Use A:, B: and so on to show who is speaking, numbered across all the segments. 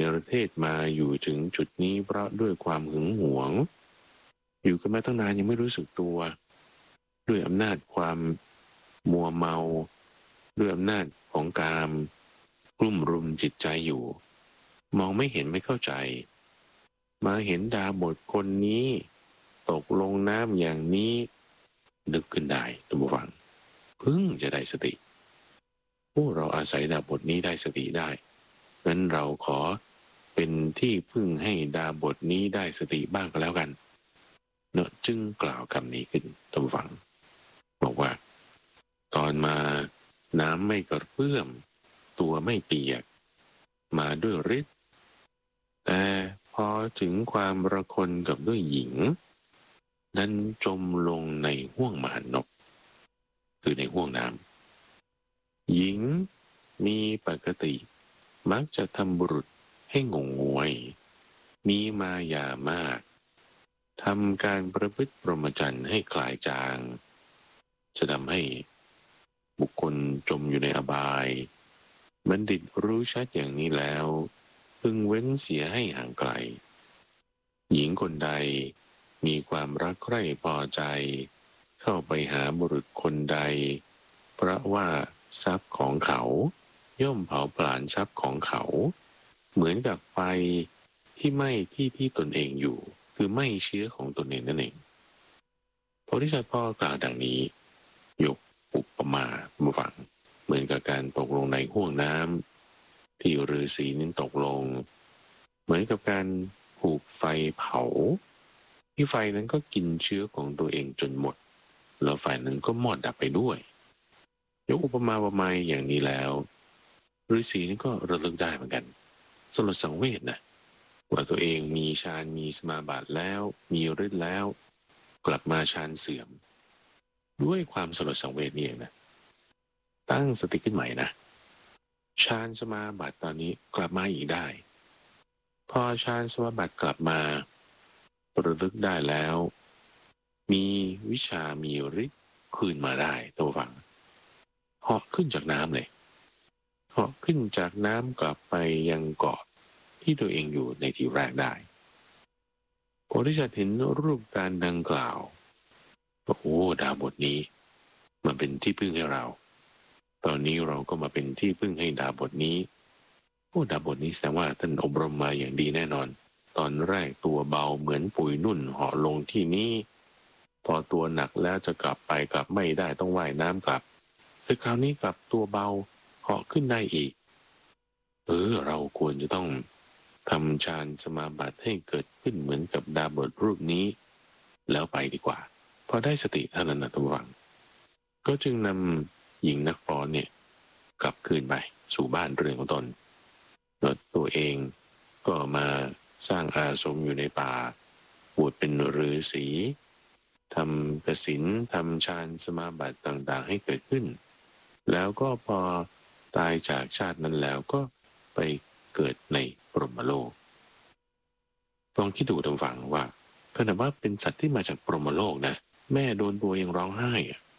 A: รเทศมาอยู่ถึงจุดนี้เพราะด้วยความหึงหวงอยู่กันมาตั้งนานยังไม่รู้สึกตัวด้วยอำนาจความมัวเมาด้วยอำนาจของกามกลุ่มรุมจิตใจอยู่มองไม่เห็นไม่เข้าใจมาเห็นดาบทคนนี้ตกลงน้ำอย่างนี้นึกขึ้นได้ท่านผู้ฟังพึ่งจะได้สติเราอาศัยดาบทนี้ได้สติได้งั้นเราขอเป็นที่พึ่งให้ดาบทนี้ได้สติบ้างก็แล้วกันเนอะจึงกล่าวคำนี้ขึ้นท่านผู้ฟังบอกว่าตอนมาน้ำไม่กระเพื่อมตัวไม่เปียกมาด้วยฤทธิ์แต่พอถึงความระคนกับด้วยหญิงนั้นจมลงในห้วงมหันนบคือในห้วงน้ำหญิงมีปกติมักจะทำบุรุษให้งงงวยมีมายามากทำการประพฤติพรหมจรรย์ให้คลายจางจะทำให้บุคคลจมอยู่ในอบายบัณฑิตรู้ชัดอย่างนี้แล้วพึงเว้นเสียให้ห่างไกลหญิงคนใดมีความรักใคร่พอใจเข้าไปหาบุรุษคนใดเพราะว่าทรัพย์ของเขาย่อมเผาผลาญทรัพย์ของเขาเหมือนกับไฟที่ไหม้ที่ตนเองอยู่คือไหม้เชื้อของตนเองนั่นเองพระพุทธเจ้าพ่อกล่าวดังนี้ยกอุปมามาฟังเหมือนกับการตกลงในห้วงน้ำที่ฤาษีนั้นตกลงเหมือนกับการผูกไฟเผาที่ไฟนั้นก็กินเชื้อของตัวเองจนหมดแล้วไฟนั้นก็มอดดับไปด้วยยกอุปมาประไมยอย่างนี้แล้วฤาษีนี่ก็ระลึกได้เหมือนกันสลดสังเวชนะว่าตัวเองมีฌานมีสมาบัติแล้วมีฤทธิ์แล้วกลับมาฌานเสื่อมด้วยความสลดสังเวชนี่เองนะตั้งสติขึ้นใหม่นะฌานสมาบัติตอนนี้กลับมาอีกได้พอฌานสมาบัติกลับมาระลึกได้แล้วมีวิชามีฤทธิ์คืนมาได้ตัวฟังเหาะขึ้นจากน้ำเลยเหาะขึ้นจากน้ำกลับไปยังเกาะที่ตัวเองอยู่ในที่แรกได้พอที่จะเห็นรูปการดังกล่าวดาบทนี้มันเป็นที่พึ่งให้เราตอนนี้เราก็มาเป็นที่พึ่งให้ดาบทนี้ดาบทนี้แสดงว่าท่านอบรมมาอย่างดีแน่นอนตอนแรกตัวเบาเหมือนปุ๋ยนุ่นเหาะลงที่นี้พอตัวหนักแล้วจะกลับไปกลับไม่ได้ต้องว่ายน้ำกลับคราวนี้กลับตัวเบาเหาะขึ้นได้อีกเราควรจะต้องทำฌานสมาบัติให้เกิดขึ้นเหมือนกับดาบทรูปนี้แล้วไปดีกว่าพอได้สติเท่านั้นนะทุกฝังก็จึงนำหญิงนักฟ้อนเนี่ยกลับคืนไปสู่บ้านเรือนของตนแล้วตัวเองก็มาสร้างอาสมอยู่ในป่าบวชเป็นฤาษีทำกสิณทำฌานสมาบัติต่างๆให้เกิดขึ้นแล้วก็พอตายจากชาตินั้นแล้วก็ไปเกิดในพรหมโลกลองคิดดูทางฝั่งว่าขนาดว่าเป็นสัตว์ที่มาจากพรหมโลกนะแม่โดนตัวยังร้องไห้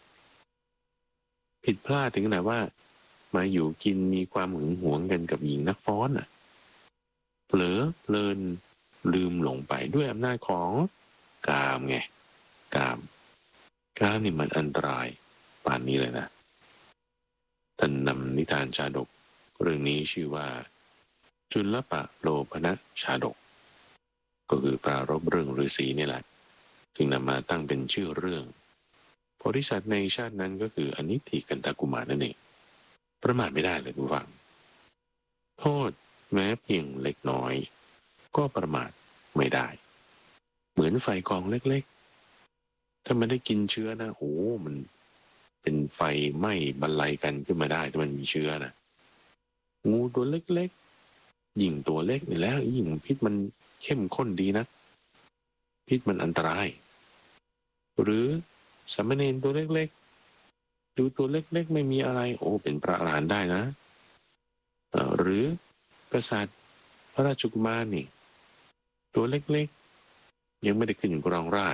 A: ผิดพลาดถึงขนาดว่ามาอยู่กินมีความหึงหวงกันกับหญิงนักฟ้อนเผลอเพลินลืมหลงไปด้วยอำนาจของกามไงกามนี่มันอันตรายป่านนี้เลยนะท่านนำนิทานชาดกเรื่องนี้ชื่อว่าจุลปโลภนะชาดกก็คือปรารภเรื่องฤาษีนี่แหละจึงนำมาตั้งเป็นชื่อเรื่องโพธิสัตว์ในชาตินั้นก็คืออนิธิกันตกุมารนั่นเองประมาทไม่ได้เลยทุกฝังโทษแม้เพียงเล็กน้อยก็ประมาทไม่ได้เหมือนไฟกองเล็กๆถ้ามันได้กินเชื้อนะมันเป็นไฟไหม้บรรลัยกันขึ้นมาได้ถ้ามันมีเชื้อนะงูตัวเล็กๆยิ่งตัวเล็กนี่แล้วยิ่งพิษมันเข้มข้นดีนะพิษมันอันตรายหรือสามเณรตัวเล็กๆดูตัวเล็กๆไม่มีอะไรเป็นพระอรหันต์ได้นะหรือกษัตริย์พระราชกุมารนี่ตัวเล็กๆยังไม่ได้ขึ้นอยู่ครองราช